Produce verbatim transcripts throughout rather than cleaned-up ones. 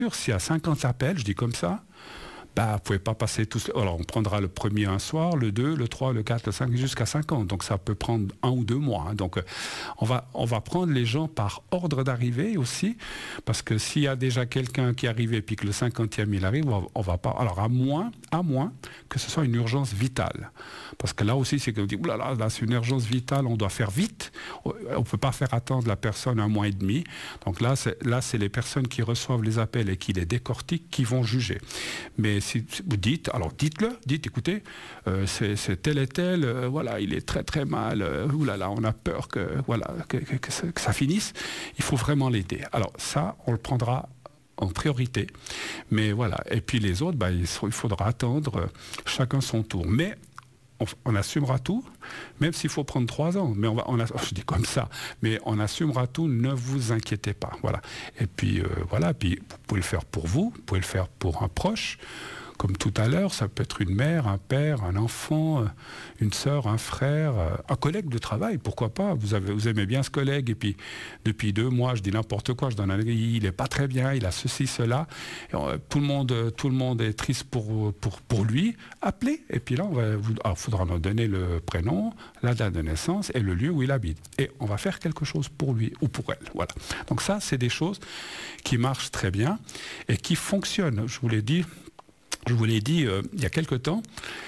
S'il y a cinquante appels, je dis comme ça, bah, vous ne pouvez pas passer tous. Alors, on prendra le premier un soir, le deux, le trois, le quatre, le cinq, jusqu'à cinquante. Donc, ça peut prendre un ou deux mois. Hein. Donc, on va, on va prendre les gens par ordre d'arrivée aussi. Parce que s'il y a déjà quelqu'un qui est arrivé et puis que le cinquantième il arrive, on ne va pas. Alors, à moins, à moins que ce soit une urgence vitale. Parce que là aussi, c'est qu'on dit, oulala, là, c'est une urgence vitale, on doit faire vite. On ne peut pas faire attendre la personne un mois et demi. Donc là, c'est, là, c'est les personnes qui reçoivent les appels et qui les décortiquent qui vont juger. Mais si vous dites, alors dites-le, dites, écoutez, euh, c'est, c'est tel et tel, euh, voilà, il est très très mal, euh, oulala, on a peur que, voilà, que, que, que, ça, que ça finisse, il faut vraiment l'aider. Alors ça, on le prendra en priorité, mais voilà, et puis les autres, bah, il, il faudra attendre euh, chacun son tour. Mais on, on assumera tout, même s'il faut prendre trois ans, mais on va, on a, je dis comme ça, mais on assumera tout, ne vous inquiétez pas, voilà. Et puis euh, voilà, puis vous pouvez le faire pour vous, vous pouvez le faire pour un proche, comme tout à l'heure, ça peut être une mère, un père, un enfant, une sœur, un frère, un collègue de travail, pourquoi pas, vous, avez, vous aimez bien ce collègue, et puis depuis deux mois, je dis n'importe quoi, je donne un, il n'est pas très bien, il a ceci, cela, et on, tout, le monde, tout le monde est triste pour, pour, pour lui, appelez, et puis là, il faudra nous donner le prénom, la date de naissance et le lieu où il habite. Et on va faire quelque chose pour lui ou pour elle, voilà. Donc ça, c'est des choses qui marchent très bien et qui fonctionnent, je vous l'ai dit, Je vous l'ai dit euh, il y a quelque temps,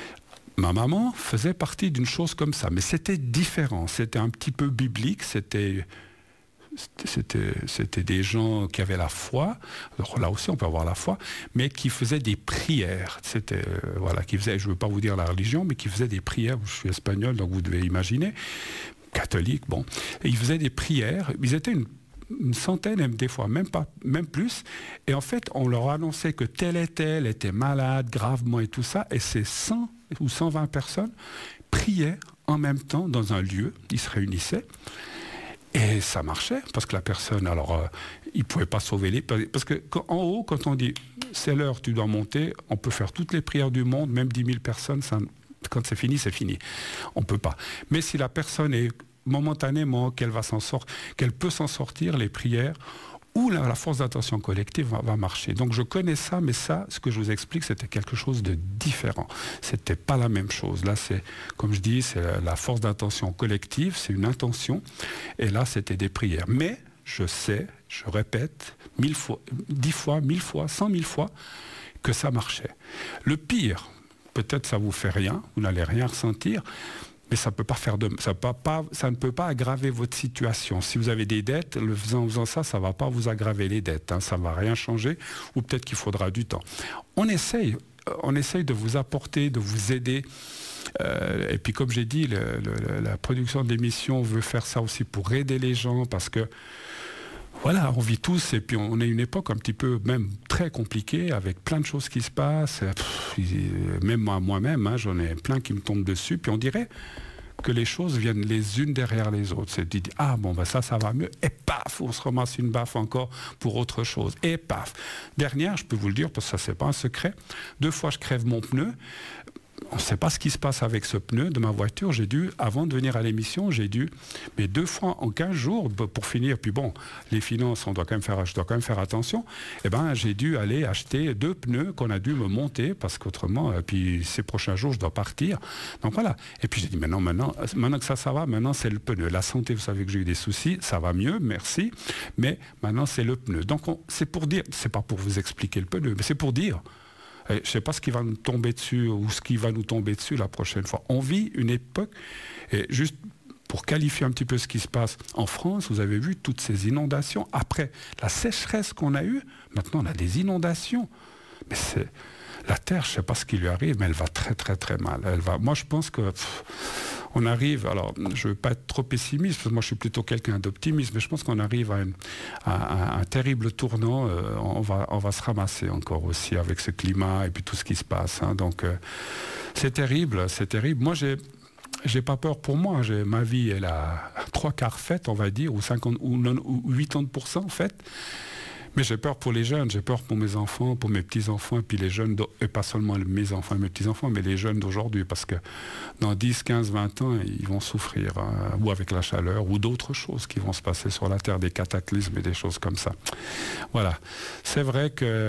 ma maman faisait partie d'une chose comme ça, mais c'était différent, c'était un petit peu biblique, c'était, c'était, c'était des gens qui avaient la foi, alors là aussi on peut avoir la foi, mais qui faisaient des prières, c'était, euh, voilà, qui faisaient, je ne veux pas vous dire la religion, mais qui faisaient des prières, je suis espagnol, donc vous devez imaginer, catholique, bon, et ils faisaient des prières, ils étaient une une centaine, même des fois, même pas, même plus. Et en fait, on leur annonçait que tel et tel était malade, gravement et tout ça. Et ces cent ou cent vingt personnes priaient en même temps dans un lieu. Ils se réunissaient. Et ça marchait, parce que la personne, alors, euh, il ne pouvait pas sauver les... Parce qu'en haut, quand on dit, c'est l'heure, tu dois monter, on peut faire toutes les prières du monde, même dix mille personnes, ça, quand c'est fini, c'est fini. On ne peut pas. Mais si la personne est momentanément, qu'elle va s'en sortir, qu'elle peut s'en sortir, les prières, ou la, la force d'attention collective va, va marcher. Donc je connais ça, mais ça, ce que je vous explique, c'était quelque chose de différent. C'était pas la même chose. Là, c'est, comme je dis, c'est la, la force d'attention collective, c'est une intention, et là, c'était des prières. Mais je sais, je répète, mille fois, dix fois, mille fois, cent mille fois, que ça marchait. Le pire, peut-être ça vous fait rien, vous n'allez rien ressentir, mais ça, peut pas faire de, ça, peut pas, ça ne peut pas aggraver votre situation. Si vous avez des dettes, le faisant, en faisant ça, ça ne va pas vous aggraver les dettes. Hein, ça ne va rien changer, ou peut-être qu'il faudra du temps. On essaye, on essaye de vous apporter, de vous aider. Euh, et puis comme j'ai dit, le, le, la production d'émissions veut faire ça aussi pour aider les gens, parce que voilà, on vit tous, et puis on est une époque un petit peu même très compliquée, avec plein de choses qui se passent. Pff, même moi, moi-même, hein, j'en ai plein qui me tombent dessus, puis on dirait que les choses viennent les unes derrière les autres. C'est de dire, ah bon, ben ça, ça va mieux, et paf, on se ramasse une baffe encore pour autre chose, et paf. Dernière, je peux vous le dire, parce que ça, c'est pas un secret, deux fois, je crève mon pneu. On ne sait pas ce qui se passe avec ce pneu de ma voiture. J'ai dû, avant de venir à l'émission, j'ai dû, mais deux fois en quinze jours, pour finir, puis bon, les finances, on doit quand même faire, je dois quand même faire attention, eh ben, j'ai dû aller acheter deux pneus qu'on a dû me monter, parce qu'autrement, puis ces prochains jours, je dois partir. Donc voilà. Et puis j'ai dit, maintenant, maintenant, maintenant que ça, ça va, maintenant c'est le pneu. La santé, vous savez que j'ai eu des soucis, ça va mieux, merci, mais maintenant c'est le pneu. Donc on, c'est pour dire, c'est pas pour vous expliquer le pneu, mais c'est pour dire, je ne sais pas ce qui va nous tomber dessus ou ce qui va nous tomber dessus la prochaine fois. On vit une époque, et juste pour qualifier un petit peu ce qui se passe en France, vous avez vu toutes ces inondations. Après la sécheresse qu'on a eue, maintenant on a des inondations. Mais c'est, la Terre, je ne sais pas ce qui lui arrive, mais elle va très très très mal. Elle va, moi je pense que... Pff, on arrive, alors je ne veux pas être trop pessimiste, parce que moi je suis plutôt quelqu'un d'optimiste, mais je pense qu'on arrive à, une, à, à un terrible tournant, euh, on, va, on va se ramasser encore aussi avec ce climat et puis tout ce qui se passe. Hein, donc euh, c'est terrible, c'est terrible. Moi j'ai... J'ai pas peur pour moi, j'ai, ma vie elle a trois quarts faite, on va dire, ou cinquante ou, non, ou quatre-vingts pour cent faite. Mais j'ai peur pour les jeunes, j'ai peur pour mes enfants, pour mes petits-enfants, et puis les jeunes, et pas seulement mes enfants et mes petits-enfants, mais les jeunes d'aujourd'hui, parce que dans dix, quinze, vingt ans, ils vont souffrir, hein, ou avec la chaleur, ou d'autres choses qui vont se passer sur la Terre, des cataclysmes et des choses comme ça. Voilà. C'est vrai que